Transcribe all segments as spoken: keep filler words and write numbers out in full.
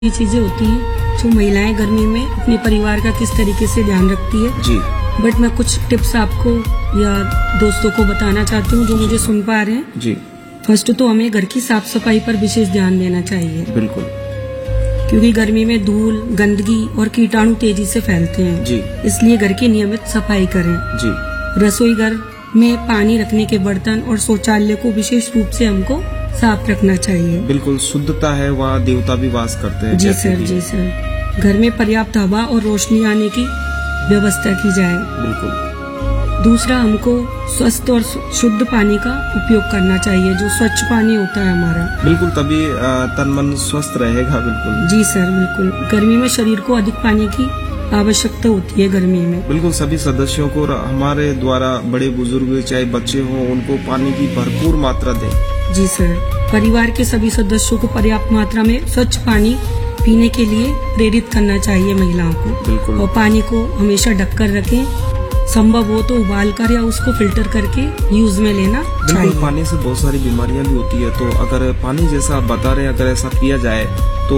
ये चीजें होती हैं जो महिलाएं गर्मी में अपने परिवार का किस तरीके से ध्यान रखती है। जी। बट मैं कुछ टिप्स आपको या दोस्तों को बताना चाहती हूँ जो मुझे सुन पा रहे हैं। जी। फर्स्ट तो हमें घर की साफ सफाई पर विशेष ध्यान देना चाहिए, बिल्कुल, क्योंकि गर्मी में धूल, गंदगी और कीटाणु तेजी से फैलते हैं। जी। इसलिए घर की नियमित सफाई करें। जी। रसोई घर में पानी रखने के बर्तन और शौचालय को विशेष रूप से हमको साफ रखना चाहिए। बिल्कुल, शुद्धता है, वहाँ देवता भी वास करते हैं। जी सर, जी सर। घर में पर्याप्त हवा और रोशनी आने की व्यवस्था की जाए। बिल्कुल। दूसरा, हमको स्वस्थ और शुद्ध पानी का उपयोग करना चाहिए, जो स्वच्छ पानी होता है हमारा। बिल्कुल, तभी तन मन स्वस्थ रहेगा। बिल्कुल जी सर, बिल्कुल। गर्मी में शरीर को अधिक पानी की आवश्यकता होती है। गर्मी में बिल्कुल सभी सदस्यों को हमारे द्वारा, बड़े बुजुर्ग चाहे बच्चे हों, उनको पानी की भरपूर मात्रा दें। जी सर। परिवार के सभी सदस्यों को पर्याप्त मात्रा में स्वच्छ पानी पीने के लिए प्रेरित करना चाहिए महिलाओं को। बिल्कुल। और पानी को हमेशा ढककर रखें, संभव हो तो उबाल कर या उसको फिल्टर करके यूज में लेना चाहिए। बिल्कुल, पानी से बहुत सारी बीमारियां भी होती है, तो अगर पानी जैसा आप बता रहे हैं, अगर ऐसा पिया जाए तो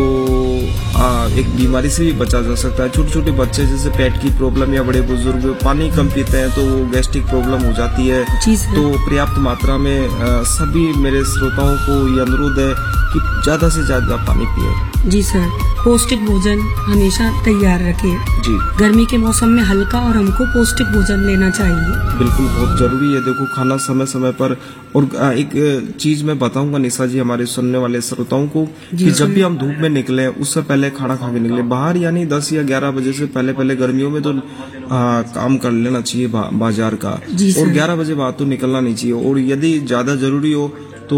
आ, एक बीमारी से भी बचा जा सकता है। छोटे छोटे बच्चे जैसे पेट की प्रॉब्लम या बड़े बुजुर्ग पानी कम पीते हैं तो गैस्ट्रिक प्रॉब्लम हो जाती है। तो पर्याप्त मात्रा में आ, सभी मेरे श्रोताओं को ये अनुरोध है कि ज्यादा से ज्यादा पानी पिए। जी सर। पौष्टिक भोजन हमेशा तैयार रखें। जी। गर्मी के मौसम में हल्का और हमको पौष्टिक भोजन लेना चाहिए। बिल्कुल, बहुत जरूरी है। देखो, खाना समय समय पर। और एक चीज मैं बताऊंगा निशा जी हमारे सुनने वाले श्रोताओं को कि जब भी हम धूप में निकले उससे पहले खाना खा के निकले बाहर, यानी दस या ग्यारह बजे से पहले पहले गर्मियों में तो आ, काम कर लेना चाहिए बा, बाजार का। और ग्यारह बजे बाद तो निकलना नहीं चाहिए। और यदि ज्यादा जरूरी हो तो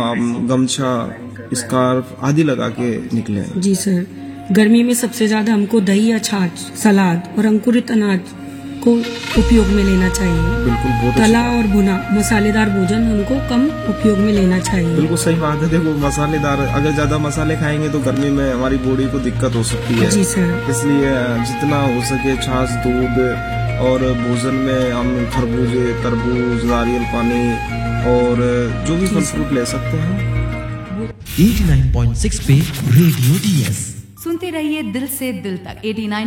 गमछा, स्कार्फ आदि लगा के निकले। जी सर। गर्मी में सबसे ज्यादा हमको दही या छाछ, सलाद और अंकुरित अनाज को उपयोग में लेना चाहिए। बिल्कुल, बहुत तला और भुना मसालेदार भोजन हमको कम उपयोग में लेना चाहिए। बिल्कुल सही बात है। देखो, मसालेदार, अगर ज्यादा मसाले खाएंगे तो गर्मी में हमारी बॉडी को दिक्कत हो सकती है। जी सर। इसलिए जितना हो सके छाछ, दूध और भोजन में हम खरबूजे, तरबूज, नारियल पानी और जो भी फल फ्रूट ले सकते हैं। एटी नाइन पॉइंट सिक्स पे रेडियो डीएस सुनते रहिए दिल से दिल तक। Eighty nine